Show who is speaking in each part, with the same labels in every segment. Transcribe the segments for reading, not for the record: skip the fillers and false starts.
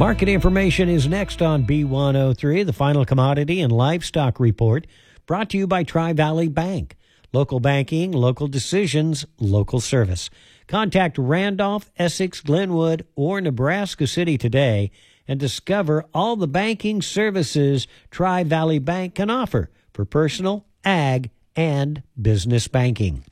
Speaker 1: Market information is next on B103, the final commodity and livestock report, brought to you by Tri-Valley Bank. Local banking, local decisions, local service. Contact Randolph, Essex, Glenwood, or Nebraska City today and discover all the banking services Tri-Valley Bank can offer for personal, ag, and business banking.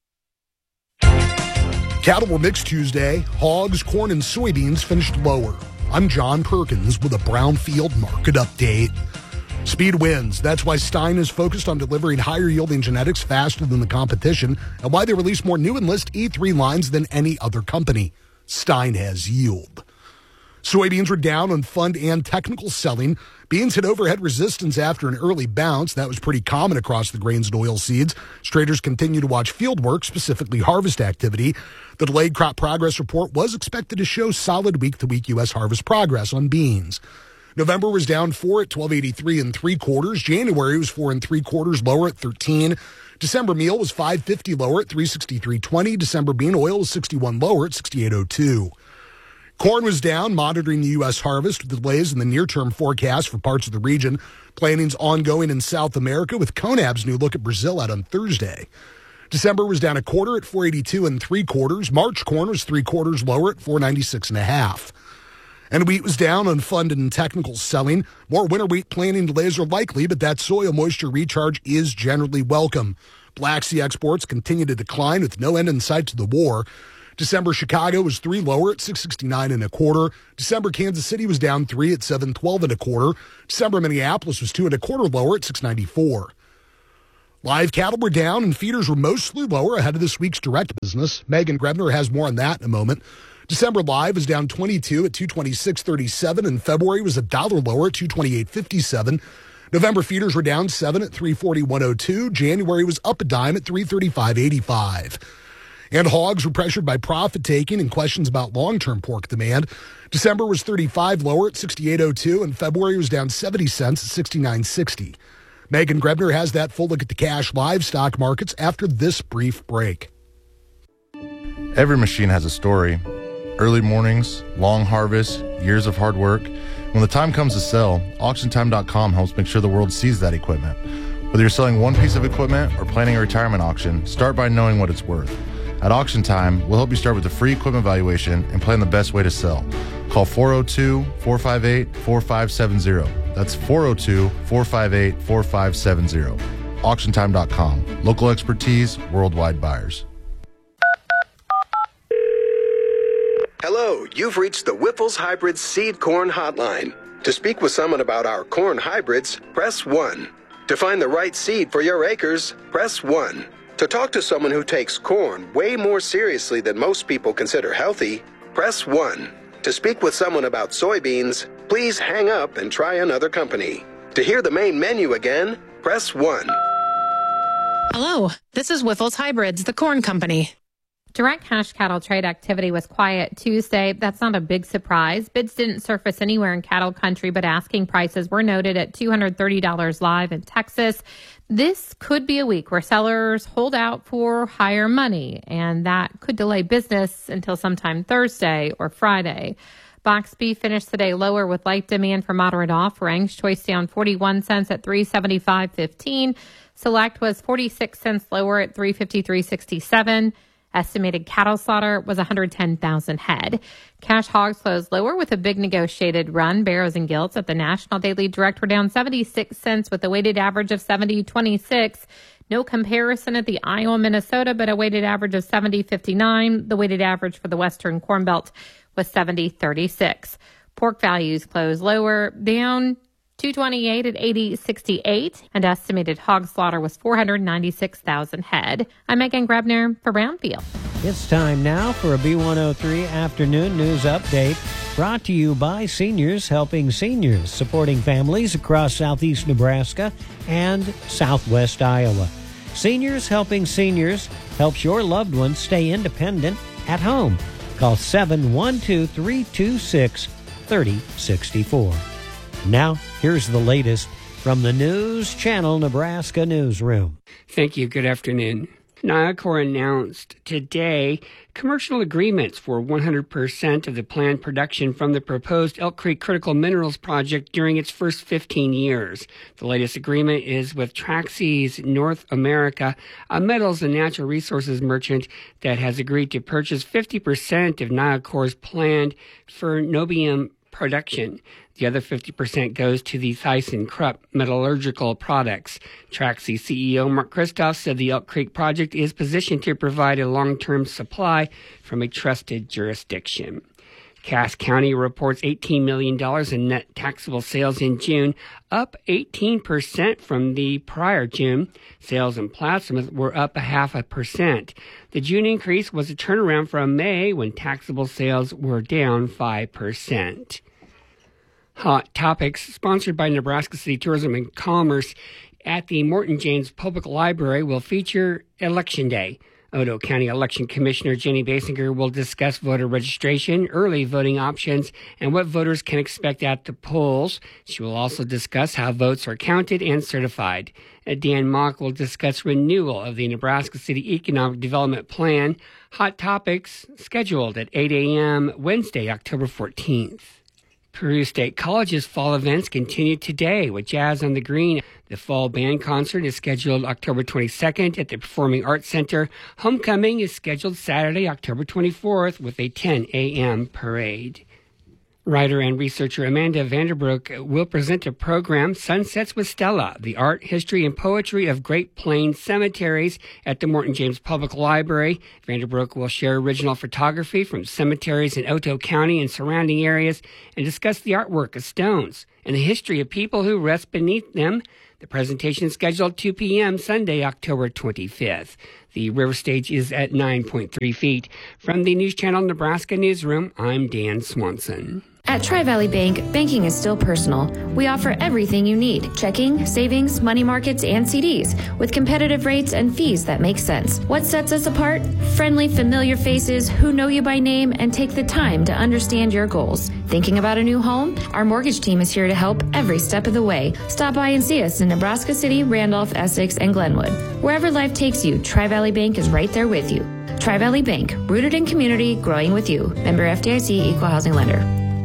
Speaker 2: Cattle were mixed Tuesday. Hogs, corn, and soybeans finished lower. I'm John Perkins with a Brownfield market update. Speed wins. That's why Stein is focused on delivering higher-yielding genetics faster than the competition and why they release more new Enlist E3 lines than any other company. Stein has yield. Soybeans were down on fund and technical selling. Beans hit overhead resistance after an early bounce. That was pretty common across the grains and oilseeds. Traders continue to watch field work, specifically harvest activity. The delayed crop progress report was expected to show solid week-to-week U.S. harvest progress on beans. November was down 4 at 12.83 3/4. January was 4 3/4 lower at 13. December meal was 5.50 lower at 363.20. December bean oil was 61 lower at 68.02. Corn was down, monitoring the U.S. harvest with delays in the near-term forecast for parts of the region. Planning's ongoing in South America with CONAB's new look at Brazil out on Thursday. December was down 1/4 at 4.82 3/4. March corn was 3/4 lower at 4.96 And wheat was down on fund and technical selling. More winter wheat planting delays are likely, but that soil moisture recharge is generally welcome. Black Sea exports continue to decline with no end in sight to the war. December Chicago was 3 lower at 669 1/4. December Kansas City was down 3 at 712 1/4. December Minneapolis was 2 1/4 lower at 694. Live cattle were down and feeders were mostly lower ahead of this week's direct business. Megan Grebner has more on that in a moment. December live was down 22 at 226.37 and February was $1 lower at 228.57. November feeders were down 7 at 341.02. January was up a dime at 335.85. And hogs were pressured by profit-taking and questions about long-term pork demand. December was 35 lower at 68.02, and February was down 70 cents at 69.60. Megan Grebner has that full look at the cash livestock markets after this brief break.
Speaker 3: Every machine has a story. Early mornings, long harvests, years of hard work. When the time comes to sell, AuctionTime.com helps make sure the world sees that equipment. Whether you're selling one piece of equipment or planning a retirement auction, start by knowing what it's worth. At Auction Time, we'll help you start with a free equipment valuation and plan the best way to sell. Call 402-458-4570. That's 402-458-4570. AuctionTime.com. Local expertise, worldwide buyers.
Speaker 4: Hello, you've reached the Whiffles Hybrids Seed Corn Hotline. To speak with someone about our corn hybrids, press 1. To find the right seed for your acres, press 1. To talk to someone who takes corn way more seriously than most people consider healthy, press 1. To speak with someone about soybeans, please hang up and try another company. To hear the main menu again, press 1.
Speaker 5: Hello, this is Whiffles Hybrids, the corn company. Direct cash cattle trade activity was quiet Tuesday. That's not a big surprise. Bids didn't surface anywhere in cattle country, but asking prices were noted at $230 live in Texas. This could be a week where sellers hold out for higher money, and that could delay business until sometime Thursday or Friday. Box beef finished the day lower with light demand for moderate offerings. Choice down 41 cents at $375.15. Select was 46 cents lower at $353.67. Estimated cattle slaughter was 110,000 head. Cash hogs closed lower with a big negotiated run. Barrows and Gilts at the National Daily Direct were down 76 cents with a weighted average of 70.26. No comparison at the Iowa, Minnesota, but a weighted average of 70.59. The weighted average for the Western Corn Belt was 70.36. Pork values closed lower, down $228 at $80.68, and estimated hog slaughter was 496,000 head. I'm Megan Grebner for Brownfield.
Speaker 1: It's time now for a B103 afternoon news update, brought to you by Seniors Helping Seniors, supporting families across southeast Nebraska and southwest Iowa. Seniors Helping Seniors helps your loved ones stay independent at home. Call 712-326-3064. Now, here's the latest from the News Channel Nebraska newsroom.
Speaker 6: Thank you. Good afternoon. NIACOR announced today commercial agreements for 100% of the planned production from the proposed Elk Creek Critical Minerals project during its first 15 years. The latest agreement is with Traxys North America, a metals and natural resources merchant that has agreed to purchase 50% of NIACOR's planned ferronobium production. The other 50% goes to the ThyssenKrupp metallurgical products. Traxys CEO Mark Kristoff said the Elk Creek project is positioned to provide a long-term supply from a trusted jurisdiction. Cass County reports $18 million in net taxable sales in June, up 18% from the prior June. Sales in Plattsmouth were up 0.5%. The June increase was a turnaround from May when taxable sales were down 5%. Hot Topics, sponsored by Nebraska City Tourism and Commerce at the Morton James Public Library, will feature Election Day. Otoe County Election Commissioner Jenny Basinger will discuss voter registration, early voting options, and what voters can expect at the polls. She will also discuss how votes are counted and certified. Dan Mock will discuss renewal of the Nebraska City Economic Development Plan. Hot Topics, scheduled at 8 a.m. Wednesday, October 14th. Peru State College's fall events continue today with Jazz on the Green. The fall band concert is scheduled October 22nd at the Performing Arts Center. Homecoming is scheduled Saturday, October 24th with a 10 a.m. parade. Writer and researcher Amanda Vanderbroek will present a program, Sunsets with Stella, the art, history, and poetry of Great Plains cemeteries at the Morton James Public Library. Vanderbroek will share original photography from cemeteries in Otoe County and surrounding areas and discuss the artwork of stones and the history of people who rest beneath them. The presentation is scheduled 2 p.m. Sunday, October 25th. The river stage is at 9.3 feet. From the News Channel Nebraska Newsroom, I'm Dan Swanson.
Speaker 7: At Tri-Valley Bank, banking is still personal. We offer everything you need: checking, savings, money markets, and CDs with competitive rates and fees that make sense. What sets us apart? Friendly, familiar faces who know you by name and take the time to understand your goals. Thinking about a new home? Our mortgage team is here to help every step of the way. Stop by and see us in Nebraska City, Randolph, Essex, and Glenwood. Wherever life takes you, Tri-Valley Bank is right there with you. Tri-Valley Bank, rooted in community, growing with you. Member FDIC, Equal Housing Lender.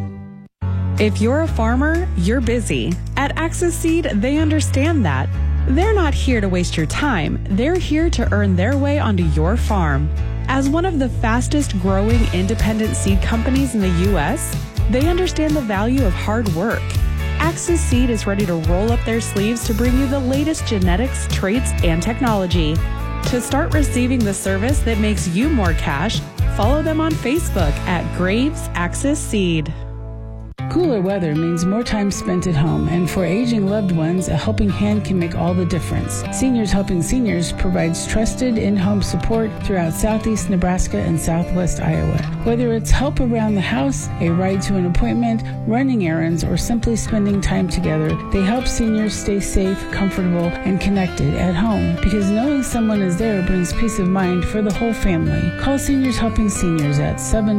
Speaker 8: If you're a farmer, you're busy. At Axis Seed, they understand that. They're not here to waste your time. They're here to earn their way onto your farm. As one of the fastest growing independent seed companies in the U.S., they understand the value of hard work. Axis Seed is ready to roll up their sleeves to bring you the latest genetics, traits, and technology. To start receiving the service that makes you more cash, follow them on Facebook at Graves Axis Seed.
Speaker 9: Cooler weather means more time spent at home, and for aging loved ones, a helping hand can make all the difference. Seniors Helping Seniors provides trusted in-home support throughout southeast Nebraska and southwest Iowa. Whether it's help around the house, a ride to an appointment, running errands, or simply spending time together, they help seniors stay safe, comfortable, and connected at home, because knowing someone is there brings peace of mind for the whole family. Call Seniors Helping Seniors at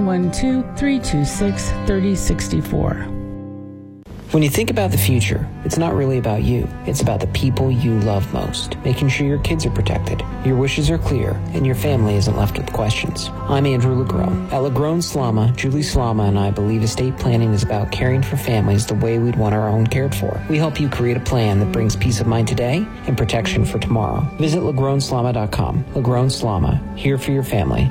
Speaker 9: 712-326-3064.
Speaker 10: When you think about the future, it's not really about you. It's about the people you love most, making sure your kids are protected, your wishes are clear, and your family isn't left with questions. I'm Andrew LeGrone. At LeGrone Slama, Julie Slama and I believe estate planning is about caring for families the way we'd want our own cared for. We help you create a plan that brings peace of mind today and protection for tomorrow. Visit LeGroneSlama.com. LeGrone Slama, here for your family.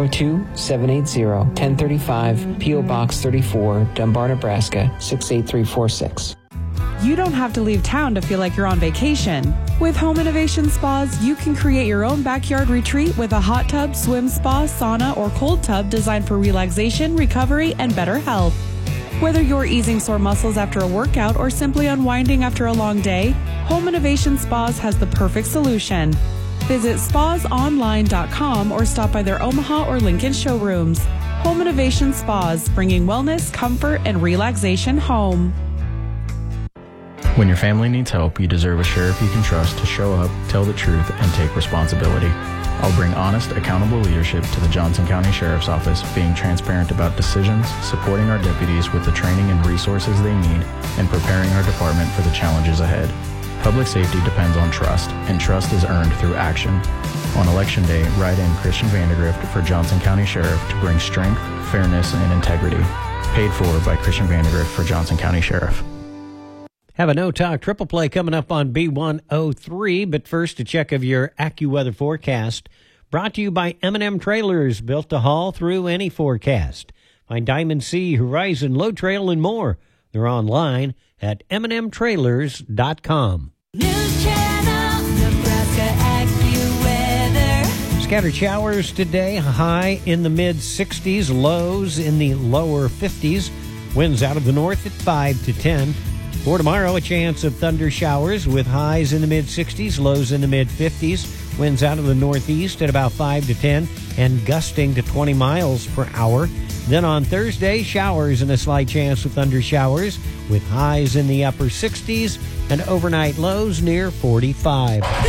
Speaker 10: 402-780-1035, P.O. Box 34, Dunbar, Nebraska, 68346.
Speaker 8: You don't have to leave town to feel like you're on vacation. With Home Innovation Spas, you can create your own backyard retreat with a hot tub, swim spa, sauna, or cold tub designed for relaxation, recovery, and better health. Whether you're easing sore muscles after a workout or simply unwinding after a long day, Home Innovation Spas has the perfect solution. Visit spasonline.com or stop by their Omaha or Lincoln showrooms. Home Innovation Spas, bringing wellness, comfort, and relaxation home.
Speaker 11: When your family needs help, you deserve a sheriff you can trust to show up, tell the truth, and take responsibility. I'll bring honest, accountable leadership to the Johnson County Sheriff's Office, being transparent about decisions, supporting our deputies with the training and resources they need, and preparing our department for the challenges ahead. Public safety depends on trust, and trust is earned through action. On Election Day, write in Christian Vandergrift for Johnson County Sheriff to bring strength, fairness, and integrity. Paid for by Christian Vandergrift for Johnson County Sheriff.
Speaker 1: Have a no-talk triple play coming up on B103, but first a check of your AccuWeather forecast. Brought to you by M&M Trailers, built to haul through any forecast. Find Diamond Sea, Horizon, Low Trail, and more. They're online at mnmtrailers.com.
Speaker 12: News Channel, Nebraska AccuWeather.
Speaker 1: Scattered showers today, high in the mid-60s, lows in the lower 50s. Winds out of the north at 5 to 10. For tomorrow, a chance of thunder showers with highs in the mid-60s, lows in the mid-50s. Winds out of the northeast at about 5 to 10 and gusting to 20 miles per hour. Then on Thursday, showers and a slight chance of thunder showers with highs in the upper 60s and overnight lows near 45.